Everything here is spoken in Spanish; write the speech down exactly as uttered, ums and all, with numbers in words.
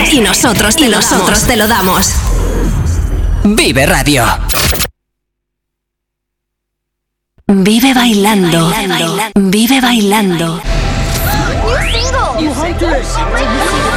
Y nosotros te, y lo, nosotros te lo damos. Vive Radio. Vive bailando. Vive bailando. New single.